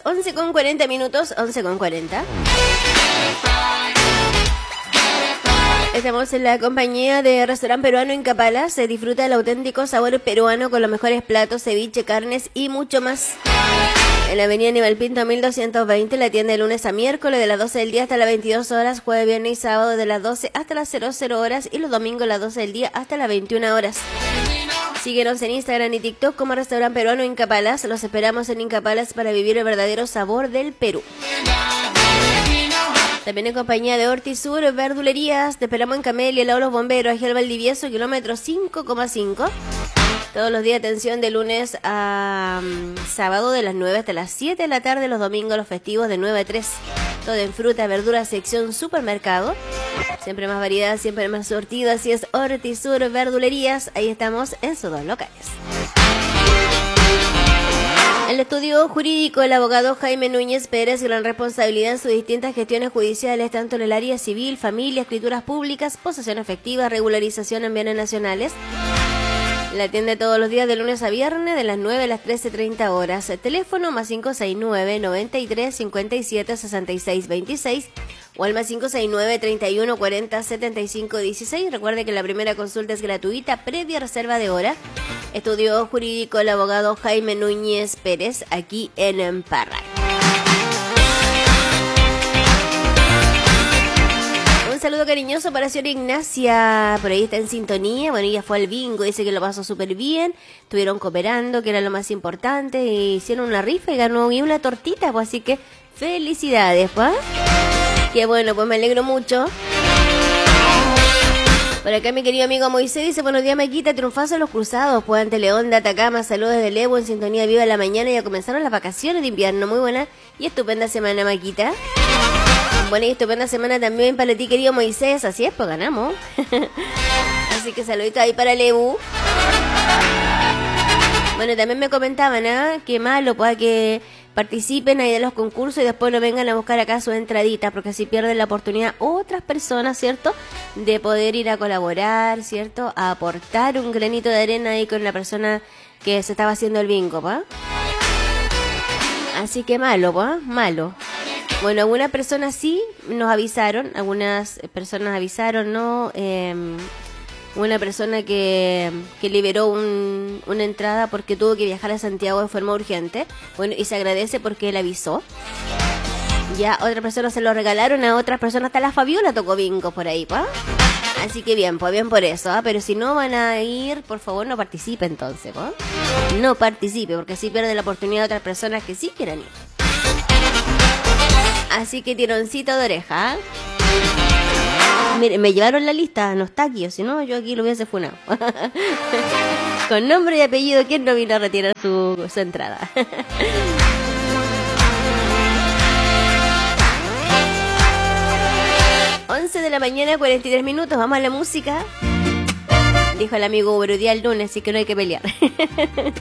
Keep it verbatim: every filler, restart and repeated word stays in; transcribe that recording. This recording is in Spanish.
las once con cuarenta minutos, once con cuarenta. Estamos en la compañía de Restaurante Peruano Incapala. Se disfruta del auténtico sabor peruano con los mejores platos, ceviche, carnes y mucho más. En la avenida Aníbal Pinto mil doscientos veinte, la tienda de lunes a miércoles de las doce del día hasta las veintidós horas, jueves, viernes y sábado de las doce hasta las cero cero horas y los domingos de las doce del día hasta las veintiuna horas. Síguenos en Instagram y TikTok como Restaurante Peruano Incapalas. Los esperamos en Incapalas para vivir el verdadero sabor del Perú. También en compañía de Hortisur Verdulerías. Te esperamos en Camelia, Lado Los Bomberos, Agel Valdivieso, kilómetro cinco coma cinco. Todos los días atención de lunes a um, sábado de las nueve hasta las siete de la tarde, los domingos los festivos de nueve a tres. Todo en fruta, verdura, sección supermercado. Siempre más variedad, siempre más surtido, así es Hortisur Verdulerías. Ahí estamos en sus dos locales. El estudio jurídico, el abogado Jaime Núñez Pérez, gran responsabilidad en sus distintas gestiones judiciales, tanto en el área civil, familia, escrituras públicas, posesión efectiva, regularización en bienes nacionales. La atiende todos los días de lunes a viernes de las nueve a las trece treinta horas. El teléfono más cinco seis nueve, noventa y tres, cincuenta y siete, sesenta y seis veintiséis o al más cinco seis nueve, treinta y uno, cuarenta, setenta y cinco dieciséis. Recuerde que la primera consulta es gratuita, previa reserva de hora. Estudio jurídico el abogado Jaime Núñez Pérez, aquí en Parral. Un saludo cariñoso para la señora Ignacia, por ahí está en sintonía. Bueno, ella fue al bingo, dice que lo pasó súper bien, estuvieron cooperando, que era lo más importante, y hicieron una rifa y ganó y una tortita, pues así que felicidades, pues. Qué bueno, pues me alegro mucho. Por acá mi querido amigo Moisés dice: buenos días Maquita, triunfazo los cruzados, pues ante León de Atacama, saludos desde Levo, en sintonía viva en la mañana, ya comenzaron las vacaciones de invierno. Muy buena y estupenda semana, Maquita. Buena y estupenda semana también para ti, querido Moisés. Así es, pues ganamos. Así que saluditos ahí para Lebu. Bueno, también me comentaban, ¿ah? ¿eh? Que malo, pues que participen ahí de los concursos y después no vengan a buscar acá su entradita, porque así pierden la oportunidad otras personas, ¿cierto? De poder ir a colaborar, ¿cierto? A aportar un granito de arena ahí con la persona que se estaba haciendo el bingo, ¿pa? Así que malo, ¿pa? Malo. Bueno, algunas personas sí nos avisaron, algunas personas avisaron, ¿no? Eh, una persona que, que liberó un, una entrada porque tuvo que viajar a Santiago de forma urgente. Bueno, y se agradece porque él avisó. Ya otras personas se lo regalaron, a otras personas, hasta la Fabiola tocó bingo por ahí, ¿pa? Así que bien, pues bien por eso, ¿ah? Pero si no van a ir, por favor no participe entonces, ¿pa? No participe, porque así pierde la oportunidad de otras personas que sí quieran ir. Así que tironcito de oreja. Mire, me llevaron la lista, no está aquí, o si no, yo aquí lo hubiese funado. Con nombre y apellido, ¿quién no vino a retirar su, su entrada? once de la mañana, cuarenta y tres minutos, vamos a la música. Dijo el amigo Brudial lunes, así que no hay que pelear.